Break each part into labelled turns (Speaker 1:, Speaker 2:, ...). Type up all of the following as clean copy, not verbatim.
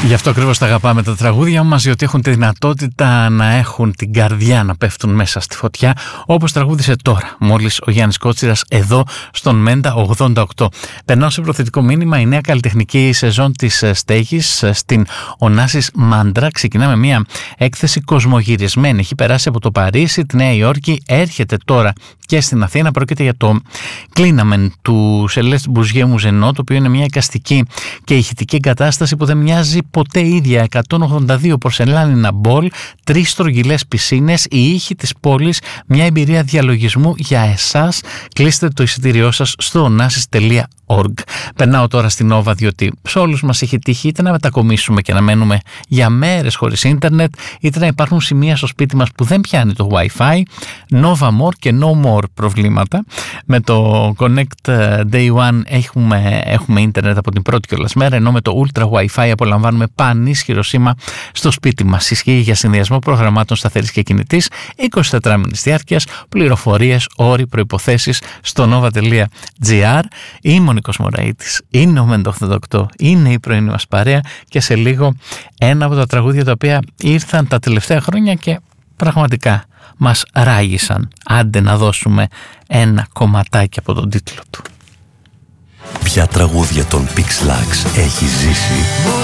Speaker 1: Γι' αυτό ακριβώς τα αγαπάμε τα τραγούδια μας, διότι έχουν τη δυνατότητα να έχουν την καρδιά να πέφτουν μέσα στη φωτιά, όπως τραγούδισε τώρα μόλις ο Γιάννης Κότσιρας εδώ στον Μέντα 88. Περνάω σε προθετικό μήνυμα. Η νέα καλλιτεχνική σεζόν της Στέγης στην Ωνάσης Μάντρα ξεκινά με μια έκθεση κοσμογυρισμένη. Έχει περάσει από το Παρίσι, τη Νέα Υόρκη, έρχεται τώρα και στην Αθήνα. Πρόκειται για το Κλίναμεν του Σελέστ Μπουζιέ Μουζενό, το οποίο είναι μια εικαστική και ηχητική εγκατάσταση που δεν μοιάζει ποτέ ίδια. 182 πορσελάνινα μπολ, 3 στρογγυλές πισίνες, η ήχη της πόλης, μια εμπειρία διαλογισμού για εσάς. Κλείστε το εισιτήριό σας στο onassis.org. Περνάω τώρα στην Nova, διότι σε όλους μας έχει τύχει είτε να μετακομίσουμε και να μένουμε για μέρες χωρίς ίντερνετ, είτε να υπάρχουν σημεία στο σπίτι μας που δεν πιάνει το Wi-Fi. Nova More και No More προβλήματα. Με το Connect Day One έχουμε ίντερνετ από την πρώτη κιόλας μέρα, ενώ με το Ultra Wi-Fi απολαμβάνουμε πανίσχυρο σήμα στο σπίτι μας. Ισχύει για συνδυασμό προγραμμάτων σταθερής και κινητής, 24 μήνες διάρκειας, πληροφορίες, όροι, προϋποθέσεις στο nova.gr. Είμαι ο Νίκος Μωραΐτης, είναι ο Μέντα 88, είναι η πρωινή μας παρέα και σε λίγο ένα από τα τραγούδια τα οποία ήρθαν τα τελευταία χρόνια και πραγματικά μας ράγισαν. Άντε να δώσουμε ένα κομματάκι από τον τίτλο του.
Speaker 2: Ποια τραγούδια των Pixlax έχει ζήσει?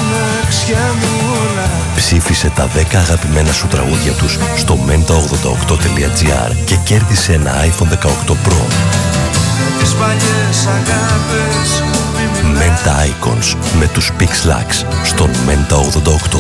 Speaker 2: Ψήφισε τα 10 αγαπημένα σου τραγούδια τους στο menta88.gr και κέρδισε ένα iPhone 18 Pro. Menta Icons με τους Pixlax στον Menta 88.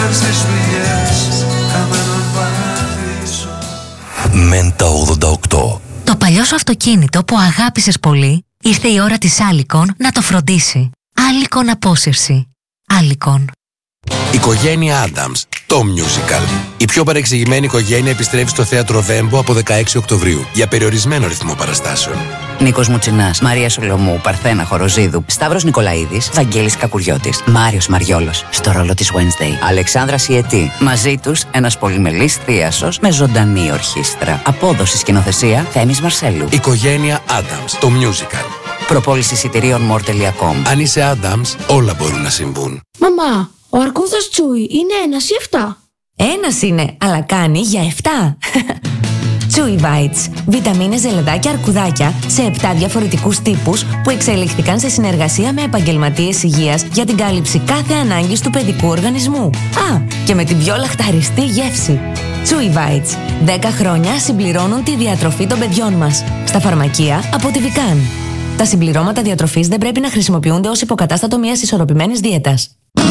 Speaker 2: Menta 88.
Speaker 3: Το παλιό σου αυτοκίνητο που αγάπησες πολύ, ήρθε η ώρα της Alicon να το φροντίσει. Alicon Απόσυρση. Alicon.
Speaker 4: Οικογένεια Adams, το musical. Η πιο παρεξηγημένη οικογένεια επιστρέφει στο θέατρο Βέμπο από 16 Οκτωβρίου για περιορισμένο ρυθμό παραστάσεων.
Speaker 5: Νίκος Μουτσινάς, Μαρία Σολομού, Παρθένα Χοροζίδου, Σταύρος Νικολαίδης, Βαγγέλης Κακουριώτης, Μάριος Μαριόλος στο ρόλο της Wednesday, Αλεξάνδρα Σιετή. Μαζί τους ένας πολυμελής θίασος με ζωντανή ορχήστρα. Απόδοση σκηνοθεσία Θέμης Μαρσέλου.
Speaker 4: Οικογένεια Adams, το musical.
Speaker 5: Προπόληση εισιτηρίων more.com.
Speaker 4: Αν είσαι Adams, όλα μπορούν να συμβούν.
Speaker 6: Μαμά, ο αρκούδας Τσούι είναι 1 ή 7?
Speaker 7: Ένας είναι, αλλά κάνει για 7. Chewy Bites. Βιταμίνες, ζελεδάκια, αρκουδάκια σε 7 διαφορετικούς τύπους που εξελίχθηκαν σε συνεργασία με επαγγελματίες υγείας για την κάλυψη κάθε ανάγκης του παιδικού οργανισμού. Α, και με την πιο λαχταριστή γεύση. Chewy Bites. 10 χρόνια συμπληρώνουν τη διατροφή των παιδιών μας. Στα φαρμακεία από τη Vican. Τα συμπληρώματα διατροφής δεν πρέπει να χρησιμοποιούνται ως υποκατάστατο μιας ισορροπημένης δίαιτας.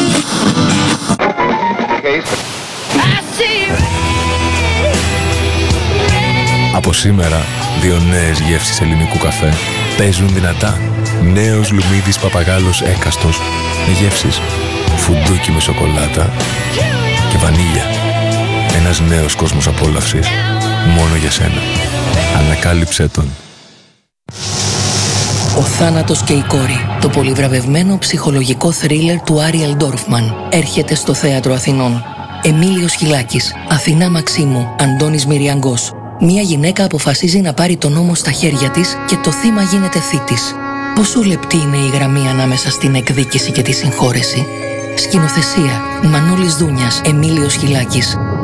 Speaker 8: Από σήμερα, 2 νέες γεύσεις ελληνικού καφέ παίζουν δυνατά. Νέος Λουμίδης Παπαγάλος Έκαστος με γεύσεις φουντούκι με σοκολάτα και βανίλια. Ένας νέος κόσμος απόλαυσης μόνο για σένα. Ανακάλυψέ τον.
Speaker 9: Ο θάνατος και η κόρη. Το πολυβραβευμένο ψυχολογικό θρίλερ του Άριελ Ντόρφμαν έρχεται στο Θέατρο Αθηνών. Εμίλιος Χιλάκης, Αθηνά Μαξίμου, Αντώνης Μυριαγκός. Μία γυναίκα αποφασίζει να πάρει τον νόμο στα χέρια της και το θύμα γίνεται θήτης. Πόσο λεπτή είναι η γραμμή ανάμεσα στην εκδίκηση και τη συγχώρεση? Σκηνοθεσία Μανώλης Δούνιας, Εμίλιος Χιλάκης.